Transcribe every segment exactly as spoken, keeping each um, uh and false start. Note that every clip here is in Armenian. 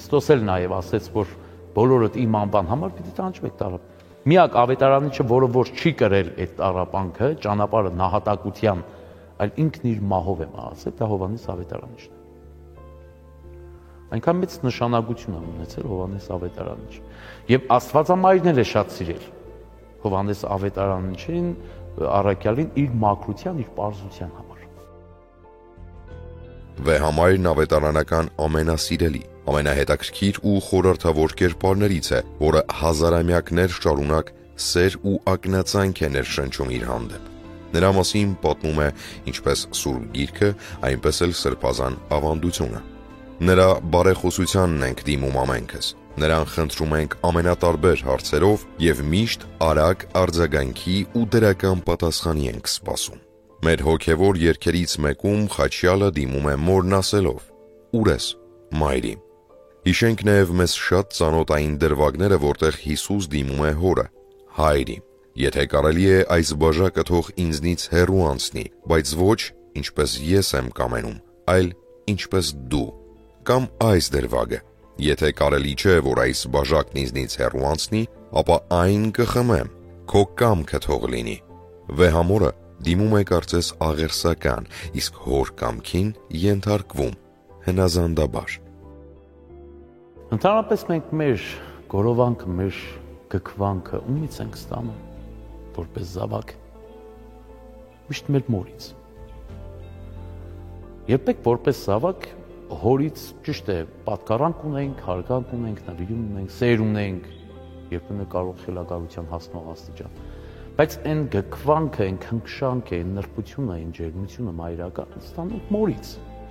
Քրիստոս էլ նաև ասեց, որ բոլորդ իմ անվան համար պիտի տանջվեք տարապ։ Միակ ավետարանիչը, որը որ չի կրել այդ տառապանքը, ճանապարհը նահատակության, այլ ինքն իր մահով է մահացել, դա Հովհաննես ավետարանիչն է։ Այնքան մեծ նշանակություն է ունեցել Հովհաննես ավետարանիչը։ Եվ Աստվածամայրն էլ է շատ սիրել Հովհաննես ավետարանիչին, առաքյալին իր մաքրության, իր պարզության համար։ Վեհամայրն ավետարանական ամենասիրելի, ամենահետաքրքիր ու խորհրդավոր կերպարներից է, որը հազարամյակներ շարունակ սեր ու ակնածանք է ներշնչում իր հանդեպ։ Նրա մասին պատմում է ինչպես Սուրբ Գիրքը, այնպես էլ Սրբազան ավանդությունը։ Նրա բարեխոսությանն ենք դիմում ամենքս։ Նրան խնդրում ենք ամենատարբեր հարցերով եւ միշտ արագ արձագանքի ու դրական պատասխանի ենք սպասում։ Մեր հոգևոր երգերից մեկում Խաչյալը դիմում է մորն ասելով. «Ուր ես, մայրի»։ Հիշենք նաև մեզ շատ ծանոթային դրվագները, որտեղ Հիսուս դիմում է հորը. «Հայրի, եթե կարելի է այս բաժակը թող ինձնից հեռու անցնի, բայց ոչ ինչպես ես եմ կամենում, այլ ինչպես դու»։ Կամ այս դրվագը. «Եթե կարելի չէ, որ այս բաժակն ինձնից հեռու անցնի, ապա այն կխմեմ, քո կամքը թող լինի»։ Վեհամորը դիմում է կարծես աղերսական, իսկ հոր կամքին ենթարկվում հնազանդաբար։ Ընդհանրապես մենք մեր գորովանքը, մեր գքվանքը ումից ենք ստանում, որպես զավակ, միշտ մեր մորից։ Երբեք որպես զավակ հորից ճիշտ է, պատկառանք ունենք, հարգանք ունենք, նվիրում ունենք, սեր ունենք, երբեմն կարող խելագարության հասնող աստիճան։ Բայց այն գքվանքը, այն քնքշանքը, այն նրբությունը, այն ջերմությունը մայրական ստանում մորից։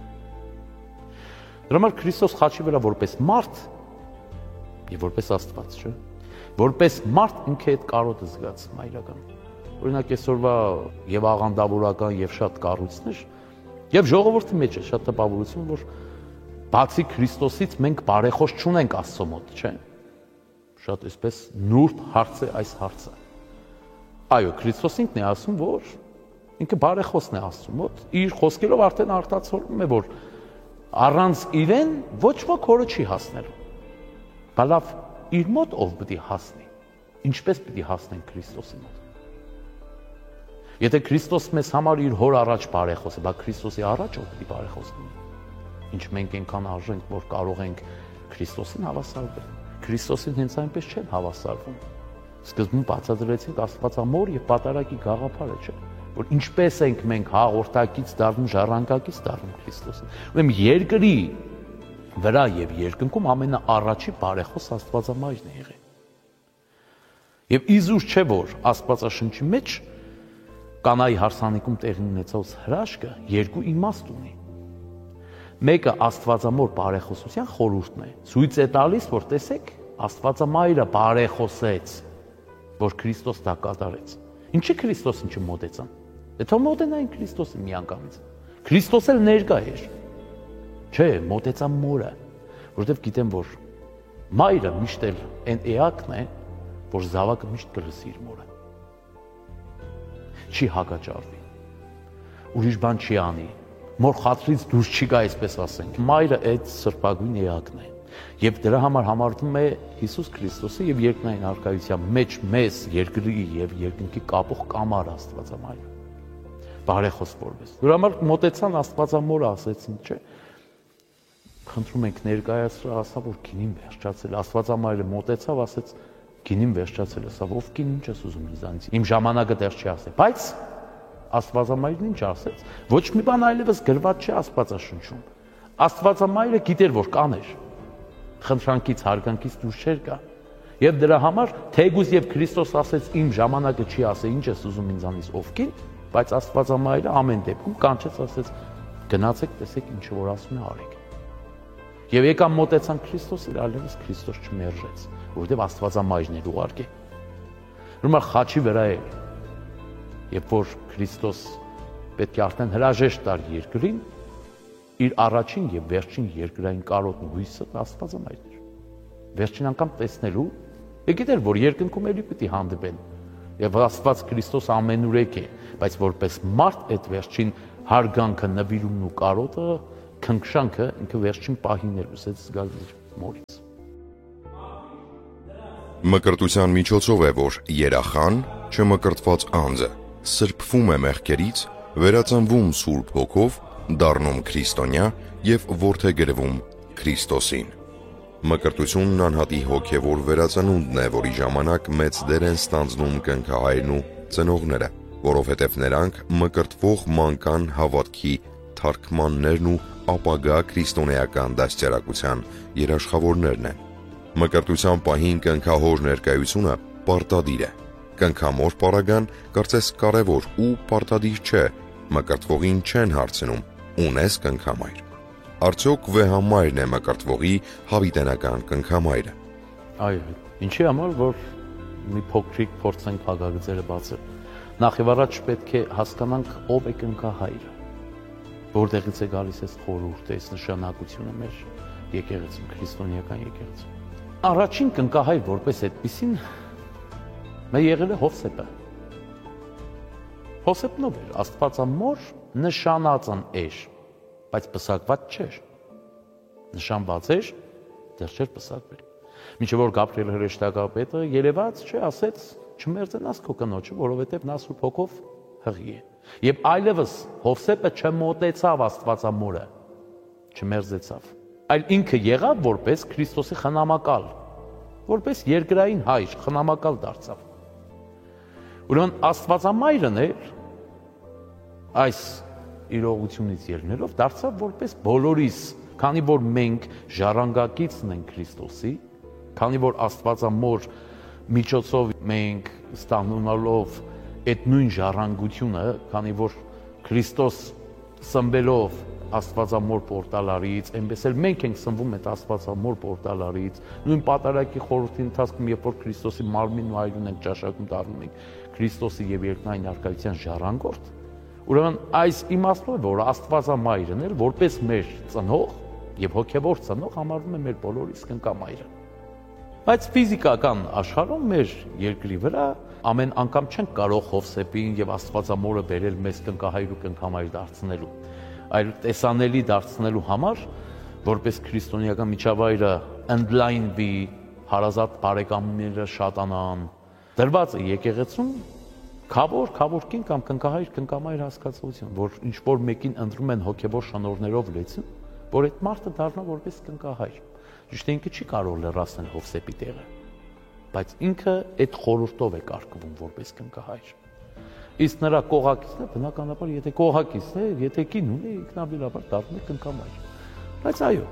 Դրա համար Քրիստոս խաչի վրա որպես մարդ եւ որպես Աստված, չէ՞, որպես մարդ ինքը այդ կարոտը զգաց մայրական։ Օրինակ այսօրվա եւ աղանդավորական եւ շատ կառույցներ եւ ժողովրդի մեջ է շատ տպավորություն, որ բացի Քրիստոսից մենք բարեխոս չունենք Աստծո մոտ, չէ՞։ Շատ այսպես նուրբ հարց է այս հարցը։ Այո, Քրիստոս ինքն է ասում, որ ինքը բարեխոսն է Աստծո մոտ, իր խոսքերով արդեն արտացոլում է, որ առանց իրեն ոչ ոք հորը չի հասնելու։ Բա լավ, իր մոտ ով պիտի հասնի։ Ինչպես պիտի հասնենք Քրիստոսի մոտ։ Եթե Քրիստոս մեզ համար իր հոր առաջ բարեխոս է, բա Քրիստոսի առաջ ով պիտի բարեխոս լինի։ Ինչ մենք այնքան արժենք, որ կարող ենք Քրիստոսին հավասարվել։ Քրիստոսին հենց այնպես չեն հավասարվում։ Սկզբում բացատրեցինք Աստվածամոր եւ պատարագի գաղափարը, չէ՞, որ ինչպես ենք մենք հաղորդակից դառնում, ժառանգակից դառնում Քրիստոսին։ Ուրեմն երկրի վրա եւ երկնքում ամենաառաջի բարեխոս Աստվածամայրն է եղել։ Եվ իզուր չէ, որ Աստվածաշնչի մեջ Կանայի հարսանիքում տեղի ունեցած հրաշքը երկու իմաստ ունի։ Մեկը Աստվածամոր բարեխոսության խորհուրդն է։ Ցույց է տալիս, որ տեսեք, Աստվածամայրը բարեխոսեց, որ Քրիստոս դա կատարեց։ Ինչի Քրիստոսին չմոտեցան։ Դե թող մոտենային Քրիստոսին միանգամից։ Քրիստոս էլ ներկա էր։ Չէ, մոտեցան մորը, որովհետև գիտեմ, որ մայրը միշտ էլ այն էակն է, որ զավակը միշտ կլսի իր մորը։ Չի հակաճարվի։ Ուրիշ բան չի անի։ Մոր խաթրից դուրս չի գա, այսպես ասենք։ Մայրը այդ սրբագույն էակն է։ Եվ դրա համար համարվում է Հիսուս Քրիստոսը եւ երկնային արքայության մեջ մեզ երկրի եւ երկնքի կապող կամար Աստվածամայրը։ Բարեխոս որպես։ Դրա համար մոտեցան Աստվածամորը, ասեցին, չէ։ Խնդրում ենք ներկայացրա, ասա, որ գինին վերջացել։ Աստվածամայրը մոտեցավ, ասեց, գինին վերջացել է, սա ով գին, ինչ ես ուզում ինձանից։ Իմ ժամանակը դեռ չի ասել։ Բայց Աստվածամայրն ինչ ասեց։ Ոչ մի բան այլևս գրված չէ Աստվածաշնչում։ Աստվածամայրը գիտեր, որ կաներ։ Խնդրանքից, հարգանքից դուրս չէր գա։ Եվ դրա համար թեգուզ եւ Քրիստոս ասեց իմ ժամանակը չի ասել ինչ ես ուզում ինձանից ով կին, բայց Աստվածամայրը ամեն դեպքում կանչեց, ասեց գնացեք, տեսեք ինչ որ ասում է արեք։ Եվ եկան մոտեցան Քրիստոսին, այլևս Քրիստոս չմերժեց, որովհետև Աստվածամայրն էր ուղարկել։ Ուրեմն խաչի վրա է, երբ որ Քրիստոս պետք է արդեն հրաժեշտ տար երկրին, իր առաջին եւ վերջին երկրային կարոտն ու հույսը Աստվածամայրն էր։ Վերջին անգամ տեսնելու, եկել որ երկնքում էլի պիտի հանդիպեն։ Եվ Աստված Քրիստոս ամենուրեք է, բայց որպես մարդ այդ վերջին հարգանքը, նվիրումն ու կարոտը, քնքշանքը ինքը վերջին պահին էր ուսեց զգալ իր մորից։ Մկրտության միջոցով է, որ երախան, չմկրտված անձը, սրբվում է մեղքերից, վերածնվում Սուրբ Հոգով, դառնում քրիստոնյա եւ որդեգրվում Քրիստոսին։ Մկրտությունն անհատի հոգևոր վերածնունդն է, որի ժամանակ մեծ դեր են ստանձնում կնքահայրն ու ծնողները, որովհետև նրանք մկրտվող մանկան հավատքի թարգմաններն ու ապագա քրիստոնեական դաստիարակության երաշխավորներն են։ Մկրտության պահին կնքահոր ներկայությունը պարտադիր է։ Կնքամոր պարագան կարծես կարևոր ու պարտադիր չէ, մկրտվողին չեն հարցնում՝ ունես կնքամայր։ Արդյոք վեհամայրն է մկրտվողի հավիտենական կնքամայրը։ Այո, ինչի համար, որ մի փոքրիկ փորձենք փակագծերը բացել։ Նախ եւ առաջ պետք է հասկանանք ով է կնքահայրը, որտեղից է գալիս այս խորհուրդը, այս նշանակությունը մեր եկեղեցում, քրիստոնեական եկեղեցում։ Առաջին կնքահայր որպես այդպեսին մե եղել է Հովսեփը։ Հովսեփն ով էր, Աստվածամոր նշանածն էր, բայց պսակված չէր։ Նշանված էր, դեռ չէր պսակվել։ Մինչև որ Գաբրիել հրեշտակապետը երևաց, չէ, ասեց չմերձենաս քո կնոջը, որովհետև նա Սուրբ Հոգով հղի է։ Եվ այլևս Հովսեփը չմոտեցավ Աստվածամորը, չմերձեցավ, այլ ինքը եղավ որպես Քրիստոսի խնամակալ, որպես երկրային հայր, խնամակալ դարձավ։ Ուրեմն Աստվածամայրն էր այս իրողությունից ելնելով դարձավ որպես բոլորիս, քանի որ մենք ժառանգակիցն ենք Քրիստոսի, քանի որ Աստվածամոր միջոցով մենք ստանալով այդ նույն ժառանգությունը, քանի որ Քրիստոս սնվելով Աստվածամոր պորտալարից, այնպես էլ մենք ենք սնվում այդ Աստվածամոր պորտալարից, նույն պատարագի խորհրդի ընթացքում, երբ որ Քրիստոսի մարմինն ու այրուն ենք ճաշակում դառնում ենք Քրիստոսի եւ երկնային արքայության ժառանգորդ, ուրեմն այս իմաստով է, որ Աստվածամայրն էլ որպես մեր ծնող եւ հոգեվոր ծնող համարվում է մեր բոլորիս կնքամայրը։ Բայց ֆիզիկական աշխարհում մեր երկրի վրա ամեն անգամ չենք կարող Հովսեփին եւ Աստվածամորը բերել մեզ կնքահայր ու կնքամայր դարձնելու, այլ տեսանելի դարձնելու համար, որպես քրիստոնեական միջավայրը ընդլայնվի, հարազատ բարեկամները շատանան, դրված է եկեղեցում քավոր քավորքին կամ կնքահայր կնքամայր հասկացություն, որ ինչ որ մեկին ընտրում են հոգեվոր շնորհներով լեցուն, որ այդ մարդը դառնա որպես կնքահայր։ Ճիշտ է, ինքը չի կարող լրացնել Հովսեփի տեղը, բայց ինքը այդ խորհուրդով է կարգվում որպես կնքահայր։ Իսկ նրա կողակիցն է, բնականաբար, եթե կողակիցն է, եթե կին ունի, ինքնաբերաբար դառնում է կնքամայր։ Բայց այո,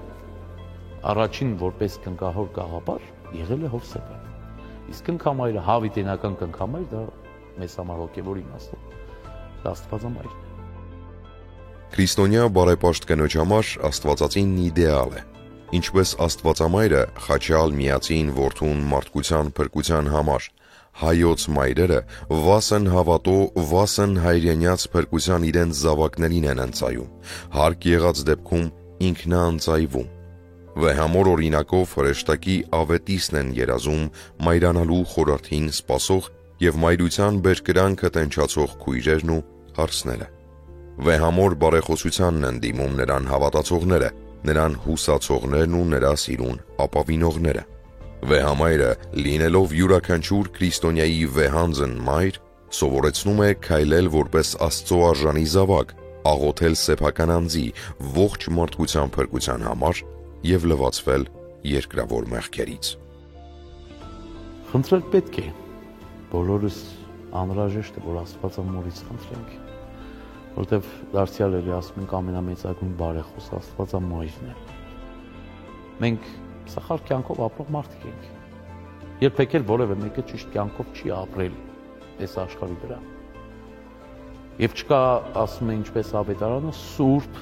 առաջին որպես կնքահոր գաղափար եղել է Հովսեփը։ Իսկ կնքամայրը, հավիտենական կնքամայր, դա մեզ համար հոգևոր իմաստով դա Աստվածամայրն է։ Քրիստոնյա բարեպաշտ կնոջ համար Աստվածածինն իդեալ է։ Ինչպես Աստվածամայրը խաչյալ միածին որդուն մարդկության փրկության համար, հայոց մայրերը վասն հավատո, վասն հայրենյաց փրկության իրենց զավակներին են ընծայում, հարկ եղած դեպքում ինքնաընծայվում։ Վեհամոր օրինակով հրեշտակի ավետիսն են երազում մայրանալու խորհրդին սպասող եւ մայրության բերկրանքը տենչացող քույրերն ու հարսները։ Վեհամոր բարեխոսությանն են դիմում նրան հավատացողները, նրան հուսացողներն ու նրա սիրուն ապավինողները։ Վեհամայրը, լինելով յուրաքանչյուր քրիստոնյայի վեհանձն մայր, սովորեցնում է քայլել որպես Աստծո արժանի զավակ, աղոթել սեփական անձի ողջ մարդկության փրկության համար եւ լվացվել երկրավոր մեղքերից։ Խնդրել պետք է, բոլորս անհրաժեշտ է, որ Աստվածամորից խնդրենք, որտեվ դարձյալ էլի ասում ենք ամենամեծագույն բարեխոս Աստվածամայրն է։ Մենք սխալ կյանքով ապրող մարդիկ ենք։ Երբեք էլ որևէ մեկը ճիշտ կյանքով չի ապրել այս աշխարհի վրա։ Եվ չկա, ասում է ինչպես ավետարանը, սուրբ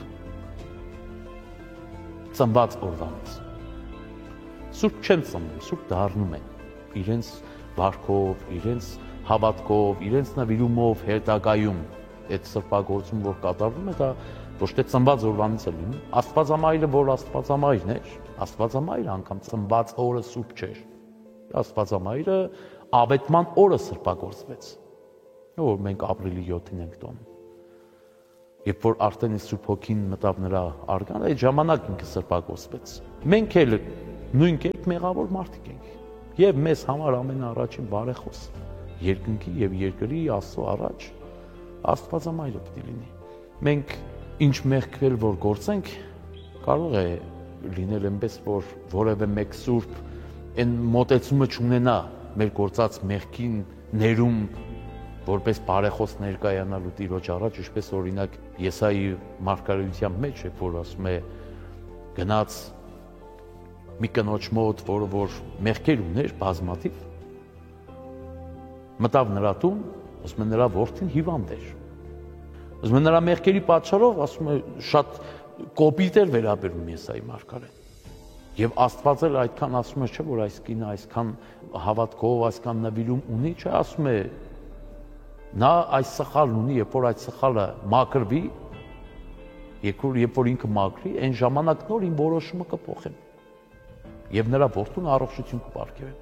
ծնված օրվանից։ Սուրբ չեն ծնվում, սուրբ դառնում են իրենց վարքով, իրենց հավատքով, իրենց նվիրումով, հետագայում այդ սրբագործում, որ կատարվում է, դա ոչ թե ծնված օրվանից է լինում։ Աստվածամայրը, որ Աստվածամայրն էր, Աստվածամայրը անգամ ծնված օրը սուրբ չէր։ Աստվածամայրը ավետման օրը սրբագործվեց, որ մենք ապրիլի յոթին ենք տոնում։ Երբ որ արդեն Սուրբ Հոգին մտավ նրա արգան, այդ ժամանակ ինքը սրբագործվեց։ Մենք էլ նույն կերպ մեղավոր մարդիկ ենք։ Եվ մեզ համար ամենաառաջին բարեխոս երկնքի եւ երկրի Աստծո առաջ Աստվածամայրը պետք է լինի։ Մենք ինչ մեղքվել որ գործենք, կարող է լինել այնպես, որ որևէ մեկ սուրբ այն մոտեցումը չունենա մեր գործած մեղքին ներում որպես բարեխոս ներկայանալու Տիրոջ առաջ, ինչպես օրինակ Եսայի մարգարեության մեջ է, որ ասում է գնաց մի կնոջ մոտ, որը որ մեղքեր ուներ բազմաթիվ, մտավ նրա տուն, ասում է նրա որդին հիվանդ էր։ Ասում է նրա մեղքերի պատճառով, ասում է շատ կոպիտ էր վերաբերում Եսայի մարգարեն։ Եվ Աստված էլ այդքան ասում է, չէ՞ որ այս կինը այսքան հավատքով, այսքան նվիրում ունի, չէ՞, ասում է նա այս սխալն ունի, երբ որ այդ սխալը մաքրվի, երբ որ ինքը մաքրի, այն ժամանակ նոր իմ որոշումը կփոխեմ։ Եվ նրա որդուն առողջություն կպարգևեմ։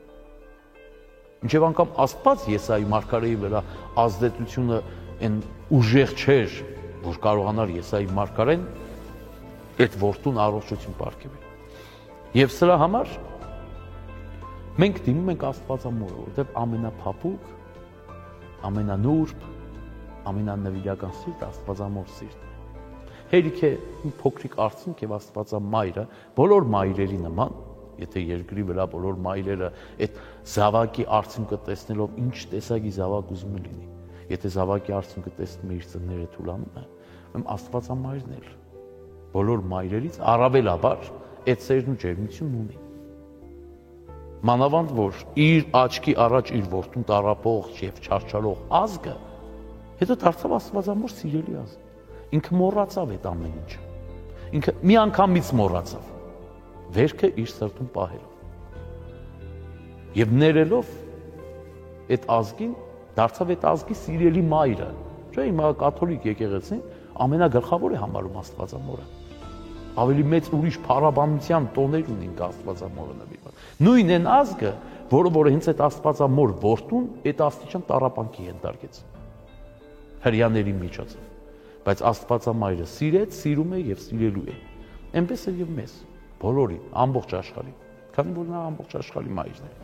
Ինչև անգամ Աստված Եսայի մարգարեի վրա ազդեցությունը այն ուժեղ չէր, որ կարողանար Եսայի մարգարեն այդ որդուն առողջություն պարգևել։ Եվ սրա համար մենք դիմում ենք Աստվածամորը, որովհետև ամենափափուկ, ամենանուրբ, ամենանվիրական սիրտ Աստվածամոր սիրտն է։ Հերիք է փոքրիկ արցունք եւ Աստվածամայրը բոլոր մայրերի նման, եթե երկրի վրա բոլոր մայրերը այդ զավակի արցունքը տեսնելով ինչ տեսակի զավակ ուզում է լինի, եթե զավակի արցունքը տեսնում է իր ծնները թուլանում է, ում Աստվածամայրն էլ բոլոր մայրերից առավելաբար այդ սերն ու ջերմությունն ունի։ Մանավանդ որ իր աչքի առաջ իր որդուն տարապող եւ չարչարող ազգը հետո դարձավ Աստվածամոր սիրելի ազգ։ Ինքը մոռացավ այդ ամեն ինչը։ Ինքը մի անգամից մոռացավ։ Վերքը իր սրտում պահելով։ Եվ ներելով այդ ազգին դարձավ այդ ազգի սիրելի մայրը։ Չէ՞, հիմա կաթոլիկ եկեղեցին ամենագլխավոր է համարում Աստվածամորը։ Ավելի մեծ ուրիշ փառաբանության տոներ ունին Աստվածամորը նվիրված։ Նույն այն ազգը, որը որ հենց այդ Աստվածամոր որդուն այդ աստիճան տառապանքի ենթարկեց։ Հрьяաների միջոցով։ Բայց Աստվածամայրը սիրեց, սիրում է եւ սիրելու է։ Այնպես էլ եւ մեզ, բոլորին, ամբողջ աշխարհին, քանի որ նա ամբողջ աշխարհի մայրն է։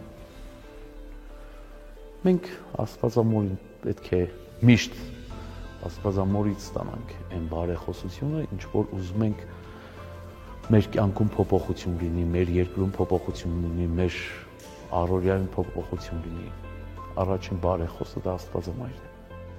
Մենք Աստվածամորին պետք է միշտ Աստվածամորից ստանանք այն բարեխոսությունը, ինչ որ ուզում ենք մեր կյանքում փոփոխություն լինի, մեր երկրում փոփոխություն լինի, մեր առօրյայում փոփոխություն լինի։ Առաջին բարեխոսը դա Աստվածամայրն է։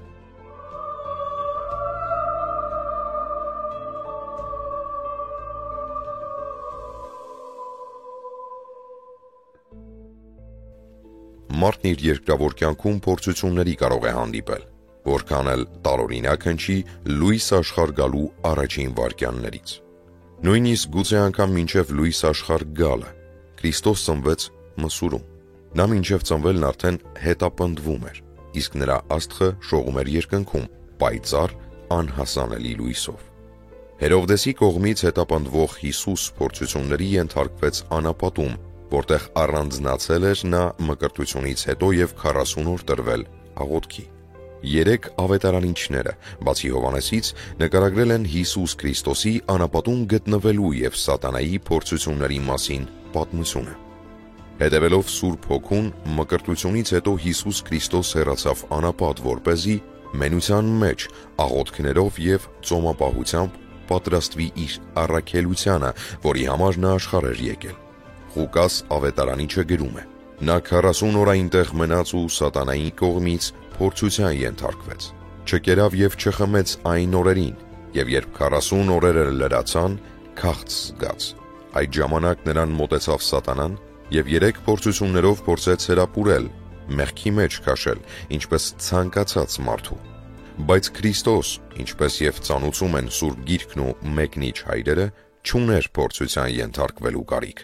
Մարդն իր երկրավոր կյանքում փորձությունների կարող է հանդիպել, որքան էլ տարօրինակ հնչի լույս աշխարհ գալու առաջին վայրկյաններից։ Նույնիսկ գուցե անգամ մինչև լույս աշխարհ գալը Քրիստոս ծնվեց Մսուրում։ Նա մինչև ծնվելն արդեն հետապնդվում էր, իսկ նրա աստղը շողում էր երկնքում, պայծառ, անհասանելի լույսով։ Հերովդեսի կողմից հետապնդվող Հիսուս փորձությունների ենթարկվեց անապատում, որտեղ առանձնացել էր նա մկրտությունից հետո եւ քառասուն օր տրվել աղոթքի։ Երեք ավետարանիչները, բացի Հովհաննեսից, նկարագրել են Հիսուս Քրիստոսի անապատում գտնվելու եւ սատանայի փորձությունների մասին պատմությունը։ Հետևելով Սուրբ Հոգուն, մկրտությունից հետո Հիսուս Քրիստոս հեռացավ անապատ, որպեսզի մենության մեջ աղոթքներով եւ ծոմապահությամբ պատրաստվի իր առաքելությանը, որի համար նա աշխարհ էր եկել։ Ղուկաս ավետարանիչը գրում է. նա քառասուն օր այնտեղ մնաց ու սատանայի կողմից փորձության ենթարկվեց։ Չկերավ եւ չխմեց այն օրերին, եւ երբ քառասուն օրերը լրացան, քաղց զգաց։ Այդ ժամանակ նրան մոտեցավ սատանան եւ երեք փորձություններով փորձեց հրապուրել, մեղքի մեջ քաշել, ինչպես ցանկացած մարդու։ Բայց Քրիստոս, ինչպես եւ ծանուցում են Սուրբ Գիրքն ու մեկնիչ հայրերը, չուներ փորձության ենթարկվելու կարիք։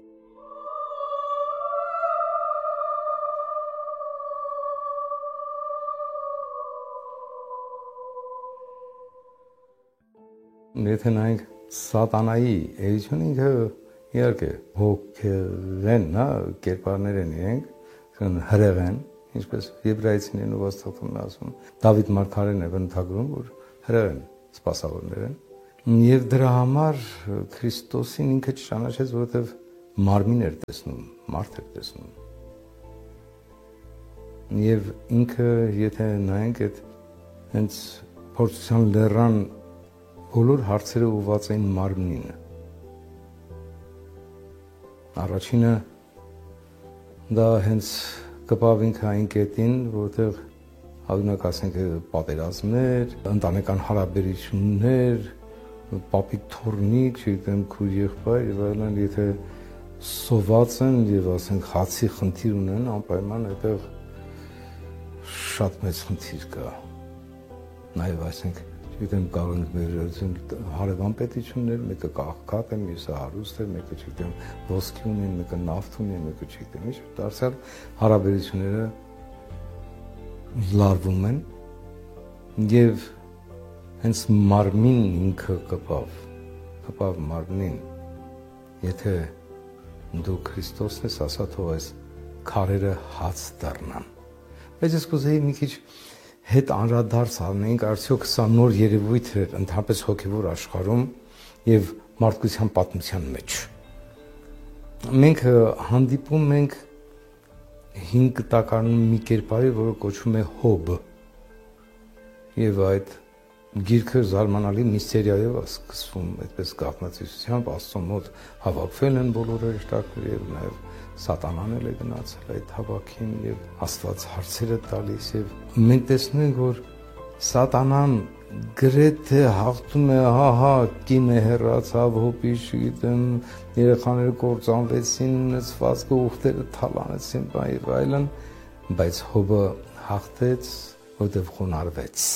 Եթե նայենք սատանայի էությունը, ինքը իհարկե հոգեղեն, հա, կերպարներ են իրենք, հրեղ են, ինչպես եբրայեցիներն ու Աստվածն ասում։ Դավիթ մարգարեն է բնութագրում, որ հրեղ են, սպասավորներ են։ Եվ դրա համար Քրիստոսին ինքը չճանաչեց, որովհետև մարմին էր տեսնում, մարդ էր տեսնում։ Եվ ինքը, եթե նայենք այդ հենց փորձության լեռան բոլոր հարցերը ուղղված էին մարմնին։ Առաջինը դա հենց կպավ ինքը այն կետին, որտեղ օրինակ ասենք պատերազմներ, ընտանեկան հարաբերություններ, պապիկ թորնիկ, չգիտեմ, քույր եղբայր եւ այլն, եթե սոված են եւ ասենք հացի խնդիր ունեն, անպայման այդտեղ շատ մեծ խնդիր կա։ Նաեւ ասենք, չգիտեմ, կարող ենք մեր հարևան պետություններ, մեկը կաղքատ է, մյուսը հարուստ է, մեկը չգիտեմ, ոսկի ունի, մեկը նավթ ունի, մեկը չգիտեմ, ինչ, դարձյալ հարաբերությունները լարվում են եւ հենց մարմին ինքը կպավ, կպավ մարմնին, եթե դու Քրիստոսն ես, ասա թող այս քարերը հաց դառնան։ Բայց ես կուզեի մի քիչ հետ անդրադարձ անենք, արդյոք սա նոր երևույթ էր ընդհանրապես հոգևոր աշխարհում եւ մարդկության պատմության մեջ։ Մենք հանդիպում ենք հինգ տակարանում մի կերպարի, որը կոչվում է Հոբ։ Եվ այդ գիրքը զարմանալի միստերիայով է սկսվում, այդպես գաղտնացիությամբ Աստծո մոտ հավաքվել են բոլոր հրեշտակները եւ նաեւ Սատանան էլ է գնացել այդ հավաքին եւ Աստված հարցեր է տալիս եւ մենք տեսնում ենք, որ Սատանան գրեթե հաղթում է, հա-հա, կինը հեռացավ, հոբի, չգիտեմ, երեխաները կործանվեցին, նծվածքը ուխտերը թալանեցին, եւ այլն, բայց Հոբը հաղթեց, որտեղ խոնարհվեց։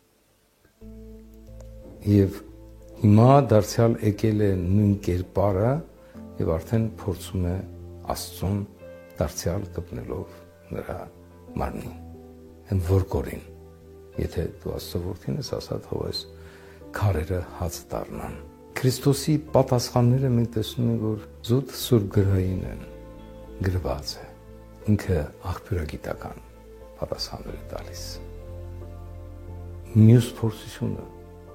Եվ հիմա դարձյալ եկել է նույն կերպարը եւ արդեն փորձում է Աստծուն դարձյալ կպնելով նրա մարմնին։ Են որ կորին, եթե դու Աստծո որդին ես, ասա թող այս քարերը հաց դառնան։ Քրիստոսի պատասխանները մենք տեսնում ենք, որ զուտ սուրբ գրային են, գրված է։ Ինքը աղբյուրագիտական պատասխաններ է տալիս։ Մյուս փորձությունը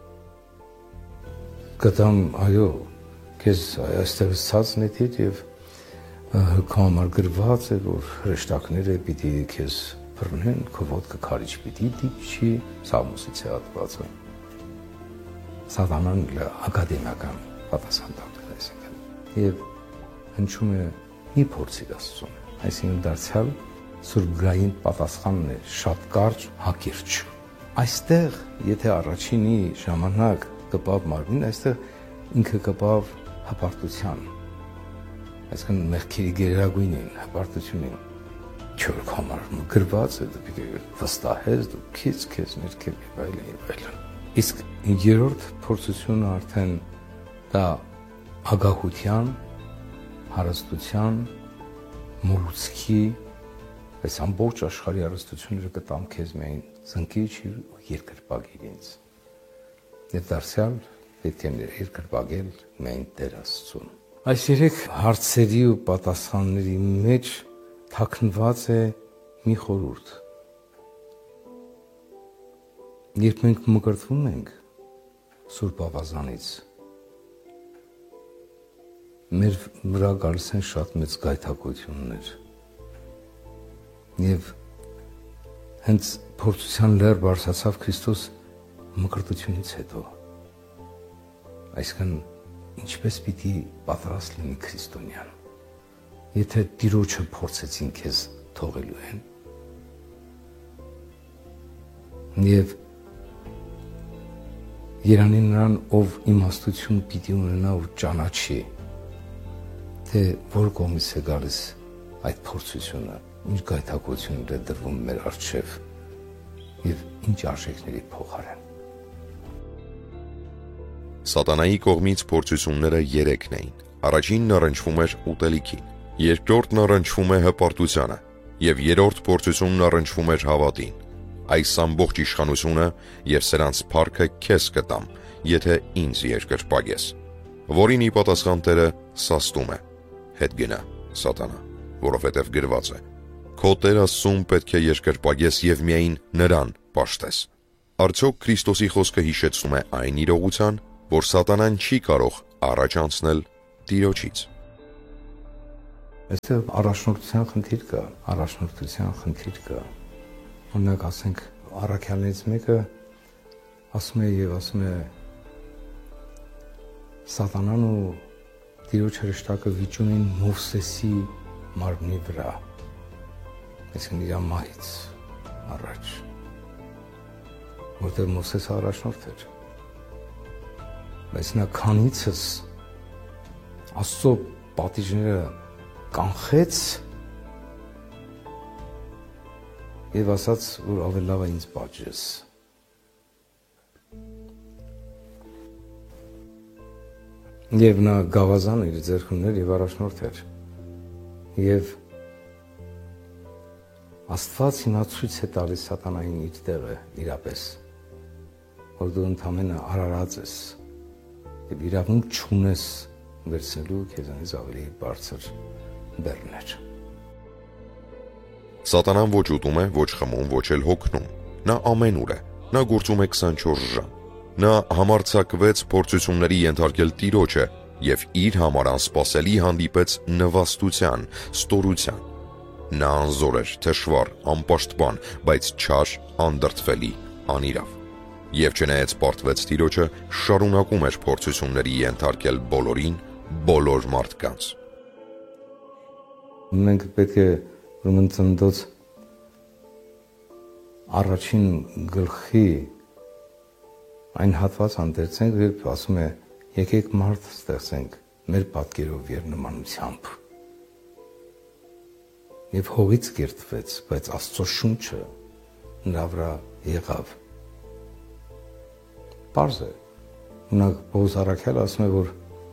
կտամ, այո, քեզ այստեղ ցած նետիր եւ քո համար գրված է, որ հրեշտակները պիտի քեզ բռնեն, քո ոտքը քարիչ պիտի դիպչի, Սամոսից է հատվածը։ Սատանան ակադեմիական պատասխան տալիս, այսինքն եւ հնչում է մի փորձիր Աստծուն, այսինքն դարձյալ սուրբգրային պատասխանն է, շատ կարճ, հակիրճ։ Այստեղ, եթե առաջինի ժամանակ կպավ մարմին, այստեղ ինքը կպավ հպարտության, այսինքն մեղքերի գերագույնին, հպարտությունին, չոր համար գրված է, դու պիտի վստահես, դու քիչ քեզ ներքև եւ այլն եւ այլն։ Իսկ երրորդ փորձությունը արդեն դա ագահության, հարստության, մոլուցքի, այս ամբողջ աշխարհի հարստությունները կտամ քեզ միայն զնկիչ ու երկրպագիր ինձ։ Եվ դարձյալ պետք է երկրպագել միայն Տեր Աստծուն։ Այս երեք հարցերի ու պատասխանների մեջ թաքնված է մի խորհուրդ։ Երբ մենք մկրտվում ենք Սուրբ Ավազանից, մեր վրա գալիս են շատ մեծ գայթակղություններ։ Եվ հենց փորձության լեռ բարձրացավ Քրիստոս մկրտությունից հետո։ Այսինքն ինչպես պիտի պատրաստ լինի քրիստոնյան, եթե Տիրոջը փորձեցին քեզ թողելու են։ Եվ երանի նրան, ով իմաստություն պիտի ունենա ու ճանաչի, թե որ կողմից է գալիս այդ փորձությունը, ինչ գայթակղություններ է դրվում մեր առջև եւ ինչ արժեքների փոխարեն։ Սատանայի կողմից փորձությունները երեքն էին։ Առաջինն առնչվում էր ուտելիքին, երկրորդն առնչվում է հպարտությանը եւ երրորդ փորձությունն առնչվում էր հավատին։ Այս ամբողջ իշխանությունը եւ սրանց փառքը քեզ կտամ, եթե ինձ երկրպագես։ Որին ի պատասխան Տերը սաստում է. հետ գնա, Սատանա, որովհետեւ գրված է. քո Տեր Աստծուն պետք է երկրպագես եւ միայն նրան պաշտես։ Արդյոք Քրիստոսի խոսքը հիշեցնում է այն իրողության, որ Սատանան չի կարող առաջ անցնել Տիրոջից։ Այստեղ առաջնորդության խնդիր կա, առաջնորդության խնդիր կա։ Օրինակ ասենք առաքյալներից մեկը ասում է եւ ասում է Սատանան ու Տիրոջ հրեշտակը վիճում են Մովսեսի մարմնի վրա։ Այսինքն իր մահից առաջ, որտեղ Մովսեսը առաջնորդ էր։ Բայց նա քանիցս Աստծո պատիժները կանխեց եւ ասաց, որ ավելի լավ է ինձ պատժես։ Եվ նա գավազան իր ձեռքում ուներ եւ առաջնորդ էր։ Եվ Աստված հիմա ցույց է տալիս Սատանային իր տեղը իրապես, որ դու ընդամենը արարած ես եւ իրավունք չունես վերցնելու քեզանից ավելի բարձր բեռներ։ Սատանան ոչ ուտում է, ոչ խմում, ոչ էլ հոգնում։ Նա ամենուր է։ Նա գործում է քսանչորս ժամ։ Նա համարձակվեց փորձությունների ենթարկել Տիրոջը եւ իր համար անսպասելի հանդիպեց նվաստության, ստորության։ Նա անզոր էր, թշվառ, անպաշտպան, բայց չար, անդրդվելի, անիրավ։ Եվ չնայած պարտվեց Տիրոջը, շարունակում էր փորձությունների ենթարկել բոլորին, բոլոր մարդկանց։ Մենք պետք է ուրեմն ծննդոց առաջին գլխի այն հատված հանդերձենք, երբ ասում է եկեք մարդ ստեղծենք մեր պատկերով եւ նմանությամբ։ Եվ հողից կերտվեց, բայց Աստծո շունչը նրա վրա եղավ։ Պարզ է, ունակ Պողոս առաքյալը ասում է, որ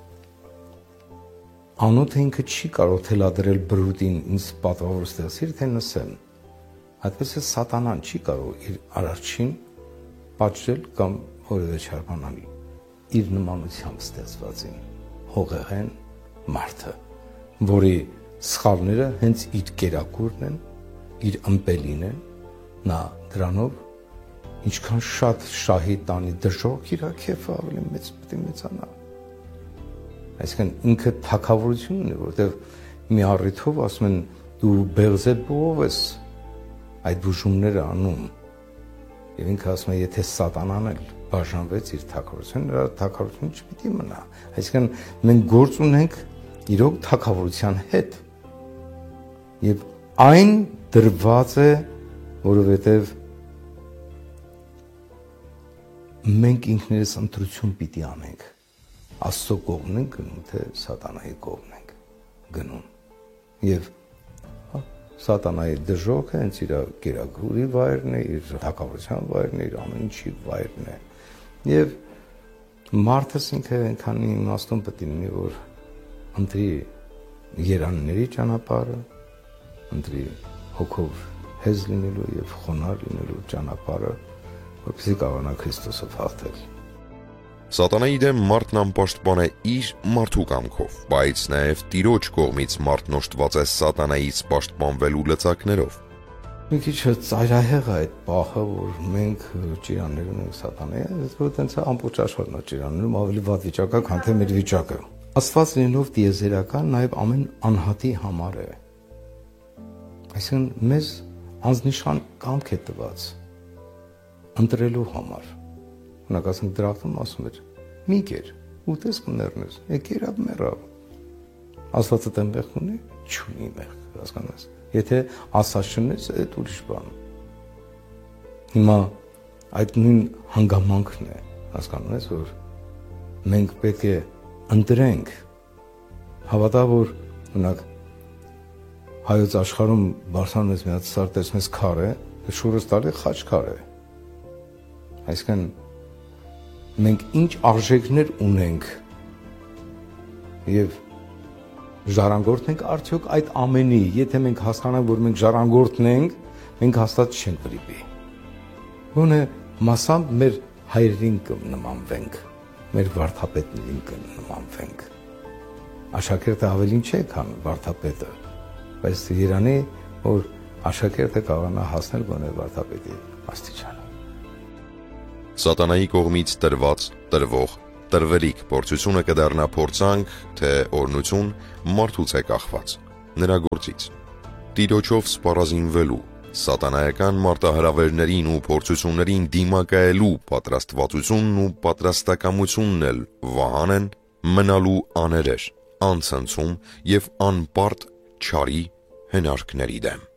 անոթը ինքը չի կարող թելադրել բրուտին ինձ պատվավոր ստեղծիր, թե նսեմ։ Այդպես է Սատանան չի կարող իր արարչին պատժել կամ որևէ չար բան անել իր նմանությամբ ստեղծվածին, հողեղեն մարդը, որի սխալները հենց իր կերակուրն են, իր ըմպելին են, նա դրանով ինչքան շատ շահի տանի դժոխք իր քեֆը ավելի մեծ պետք է մեծանա։ Այսինքն ինքը թագավորություն ունի, որտեղ մի առիթով ասում են դու Բեղզեբուով ես այդ բուժումները անում։ Եվ ինքը ասում է, եթե Սատանան էլ բաժանվեց իր թագավորությունը, նրա թագավորությունը չպիտի մնա։ Այսինքն մենք գործ ունենք իրոք թագավորության հետ։ Եվ այն դրված է, որովհետև մենք ինքներս ընտրություն պիտի անենք։ Աստծո կողմն ենք գնում, թե Սատանայի կողմն ենք գնում։ Եվ Սատանայի դժոխքը հենց իր կերակուրի վայրն է, իր թագավորության վայրն է, իր ամեն ինչի վայրն է։ Եվ մարդս ինքը այնքան իմաստուն պետք է լինի, որ ընտրի երանների ճանապարհը, ընտրի հոգով հեզ լինելու եւ խոնարհ լինելու ճանապարհը, որպեսզի կարողանա Քրիստոսով հաղթել։ Սատանայի դեմ մարդն անպաշտպան է իր մարդու կամքով, բայց նաև Տիրոջ կողմից մարդն օժտված է Սատանայից պաշտպանվելու լծակներով։ Մի քիչ ծայրահեղ է այդ պահը, որ մենք ճիրաններ ունենք Սատանայի, որ տենց ամբողջ աշխարհն է ճիրաններում ավելի վատ վիճակը, քան թե մեր վիճակը։ Աստված լինելով տիեզերական նաև ամեն անհատի համար է։ Այսինքն մեզ անznիշան կամք է տված ընտրելու համար։ Ունակ ասենք դրախտում ասում էր, մի կեր, ուտես կմեռնես, եկերավ մեռավ։ Աստվածը տեմ մեղք ունի, չունի մեղք, հասկանաս։ Եթե ասած չունես, այդ ուրիշ բան։ Հիմա այդ նույն հանգամանքն է, հասկանում ես, որ մենք պետք է ընտրենք, հավատա, որ ունակ հայոց աշխարհում բարձրանում ես մի հատ սար տեսնես քար է, շուրս տալի խաչ քար է։ Այսինքն մենք ինչ արժեքներ ունենք եւ ժառանգորդ ենք արդյոք այդ ամենի, եթե մենք հասկանանք, որ մենք ժառանգորդն ենք, մենք հաստատ չենք վրիպի։ Գոնե մասամբ մեր հայրերին կնմանվենք, մեր վարդապետներին կնմանվենք։ Աշակերտը ավելին չէ, քան վարդապետը, բայց Երանի, որ աշակերտը կարողանա հասնել գոնե վարդապետի աստիճան։ Սատանայի կողմից տրված, տրվող, տրվելիք փորձությունը կդառնա փորձանք, թե օրնություն մարդուց է կախված։ նրա գործից։ Տիրոջով սպառազինվելու, սատանայական մարտահրավերներին ու փորձություններին դիմակայելու պատրաստվածությունն ու պատրաստակամությունն էլ վահան են մնալու աներեր, անցնցում և անպարտ չարի հնարքների դեմ։